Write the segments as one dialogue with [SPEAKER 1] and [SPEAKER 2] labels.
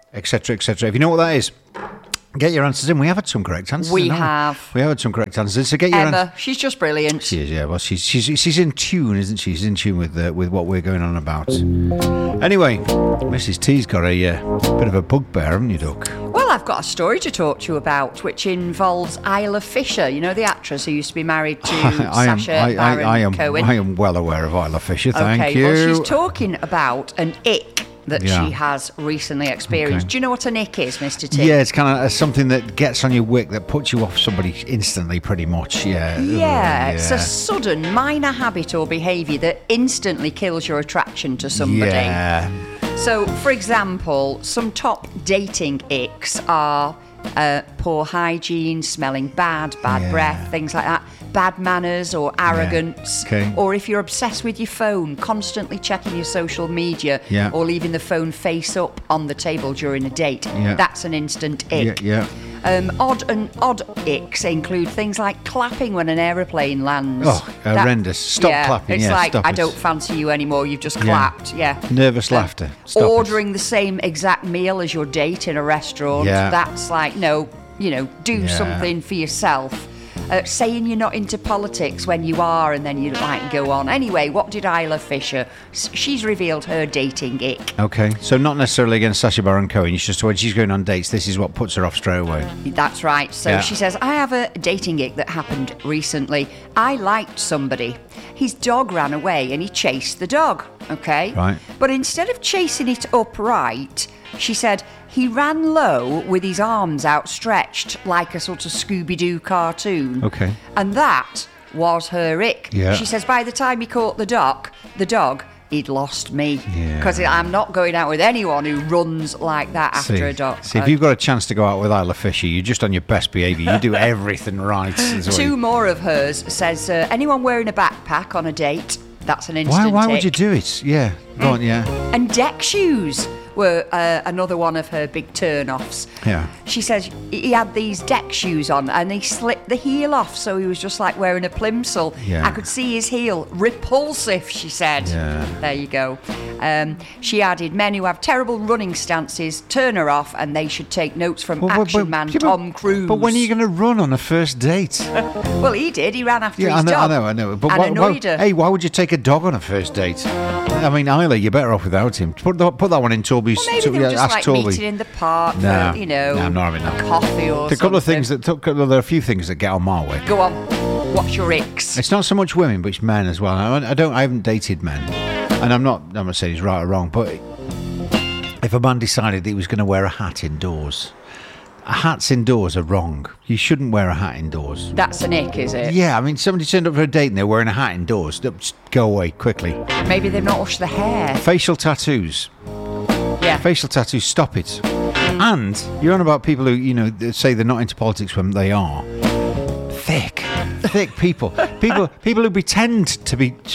[SPEAKER 1] etc., etc. If you know what that is, get your answers in. We have had some correct answers.
[SPEAKER 2] We have had
[SPEAKER 1] some correct answers. So get your
[SPEAKER 2] Emma, she's just brilliant.
[SPEAKER 1] She is, yeah. Well, she's in tune, isn't she? She's in tune with what we're going on about. Anyway, Mrs. T's got a bit of a bugbear, haven't you, Duck?
[SPEAKER 2] Well, I've got a story to talk to you about, which involves Isla Fisher. You know, the actress who used to be married to Sacha Baron Cohen.
[SPEAKER 1] I am well aware of Isla Fisher. Thank you.
[SPEAKER 2] Well, she's talking about an ick that she has recently experienced.
[SPEAKER 1] Okay.
[SPEAKER 2] Do you know what an ick is, Mr. T?
[SPEAKER 1] Yeah, it's kind of something that gets on your wick that puts you off somebody instantly, pretty much. Yeah,
[SPEAKER 2] it's a sudden minor habit or behaviour that instantly kills your attraction to somebody.
[SPEAKER 1] Yeah.
[SPEAKER 2] So, for example, some top dating icks are poor hygiene, smelling bad breath, things like that. Bad manners or arrogance, or if you're obsessed with your phone, constantly checking your social media, or leaving the phone face up on the table during a date, that's an instant ick. Odd icks include things like clapping when an aeroplane lands.
[SPEAKER 1] Oh, horrendous. Stop clapping.
[SPEAKER 2] It's like,
[SPEAKER 1] I
[SPEAKER 2] don't fancy you anymore, you've just clapped.
[SPEAKER 1] Nervous laughter. Stop
[SPEAKER 2] ordering the same exact meal as your date in a restaurant. That's like, no, do something for yourself. Saying you're not into politics when you are, and then you go on. Anyway, what did Isla Fisher? She's revealed her dating ick.
[SPEAKER 1] Okay, so not necessarily against Sacha Baron Cohen. It's just when she's going on dates, this is what puts her off straight away.
[SPEAKER 2] That's right. So she says, I have a dating ick that happened recently. I liked somebody. His dog ran away and he chased the dog. Okay?
[SPEAKER 1] Right.
[SPEAKER 2] But instead of chasing it upright, she said, he ran low with his arms outstretched like a sort of Scooby-Doo cartoon.
[SPEAKER 1] Okay.
[SPEAKER 2] And that was her ick.
[SPEAKER 1] Yeah.
[SPEAKER 2] She says by the time he caught the dog, he'd lost me. Because I'm not going out with anyone who runs like that after a dog.
[SPEAKER 1] See, if you've got a chance to go out with Isla Fisher, you're just on your best behaviour. You do everything right.
[SPEAKER 2] Two more of hers says, anyone wearing a backpack on a date, that's an instant
[SPEAKER 1] Why
[SPEAKER 2] ick.
[SPEAKER 1] would you do it? Yeah. Go on,
[SPEAKER 2] And deck shoes were another one of her big turn-offs.
[SPEAKER 1] Yeah.
[SPEAKER 2] She says he had these deck shoes on and he slipped the heel off, so he was just like wearing a plimsoll.
[SPEAKER 1] Yeah.
[SPEAKER 2] I could see his heel. Repulsive, she said.
[SPEAKER 1] Yeah.
[SPEAKER 2] There you go. She added, men who have terrible running stances turn her off, and they should take notes from action man Tom Cruise.
[SPEAKER 1] But when are you going to run on a first date?
[SPEAKER 2] Well, he did. He ran after his
[SPEAKER 1] dog.
[SPEAKER 2] I
[SPEAKER 1] know. But
[SPEAKER 2] annoyed her.
[SPEAKER 1] Hey, why would you take a dog on a first date? I mean, Isla, you're better off without him. Put that one in Toby's.
[SPEAKER 2] Well, maybe they were just meeting in the park for,
[SPEAKER 1] I'm not having that.
[SPEAKER 2] Coffee or
[SPEAKER 1] there are a few things that get on my way.
[SPEAKER 2] Go on. What's your icks?
[SPEAKER 1] It's not so much women, but it's men as well. I haven't dated men, and I'm not saying he's right or wrong, but if a man decided that he was going to wear a hat indoors, hats indoors are wrong. You shouldn't wear a hat indoors.
[SPEAKER 2] That's an ick, is it?
[SPEAKER 1] Yeah, I mean, somebody turned up for a date and they're wearing a hat indoors. Just go away quickly.
[SPEAKER 2] Maybe they've not washed the hair.
[SPEAKER 1] Facial tattoos.
[SPEAKER 2] Yeah.
[SPEAKER 1] Facial tattoos, stop it. And you're on about people who, say they're not into politics when they are. Thick people. People who pretend to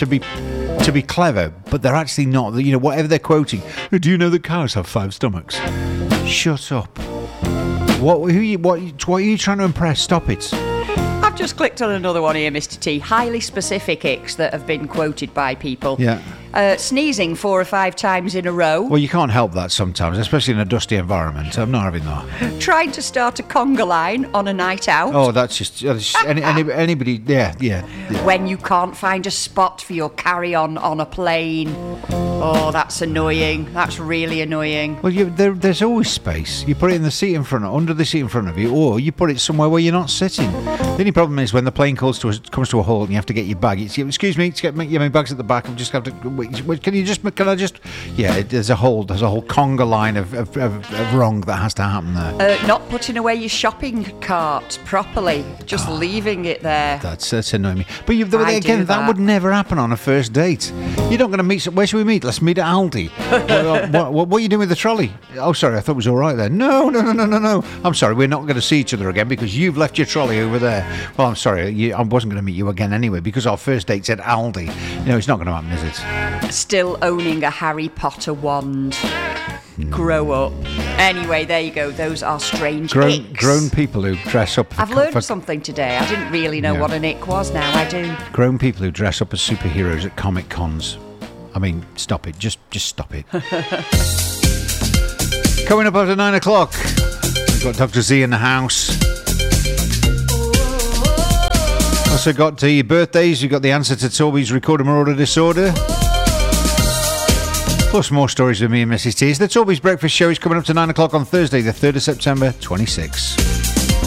[SPEAKER 1] be clever, but they're actually not. Whatever they're quoting. Do you know that cows have 5 stomachs? Shut up. What are you trying to impress? Stop it.
[SPEAKER 2] I've just clicked on another one here, Mr. T. Highly specific icks that have been quoted by people.
[SPEAKER 1] Yeah.
[SPEAKER 2] Sneezing 4 or 5 times in a row.
[SPEAKER 1] Well, you can't help that sometimes, especially in a dusty environment. I'm not having that.
[SPEAKER 2] Trying to start a conga line on a night out.
[SPEAKER 1] Oh, that's just anybody. Yeah.
[SPEAKER 2] When you can't find a spot for your carry-on on a plane. Oh, that's annoying. That's really annoying.
[SPEAKER 1] Well, there's always space. You put it in the seat under the seat in front of you, or you put it somewhere where you're not sitting. The only problem is when the plane comes to a halt and you have to get your bag. Excuse me, my bag's at the back. I'm just have to. Can I just? Yeah, there's a whole conga line of wrong that has to happen there.
[SPEAKER 2] Not putting away your shopping cart properly, just leaving it there.
[SPEAKER 1] That's annoying me. But that would never happen on a first date. You're not going to meet. Where should we meet? Let's meet at Aldi. What are you doing with the trolley? Oh, sorry, I thought it was all right there. No. I'm sorry, we're not going to see each other again because you've left your trolley over there. Well, I'm sorry, I wasn't going to meet you again anyway because our first date's at Aldi. It's not going to happen, is it?
[SPEAKER 2] Still owning a Harry Potter wand. Grow up. Anyway, there you go. Those are strange icks.
[SPEAKER 1] Grown people who dress up.
[SPEAKER 2] I've learned something today. I didn't really know what an ick was. Now I do.
[SPEAKER 1] Grown people who dress up as superheroes at Comic Cons. I mean, stop it. Just stop it. Coming up after 9 o'clock, we've got Dr. Z in the house. Also got the birthdays. You've got the answer to Toby's recorder marauder disorder. Plus more stories with me and Mrs. T. It's the Toby's Breakfast Show is coming up to 9 o'clock on Thursday, the 3rd of September, 26.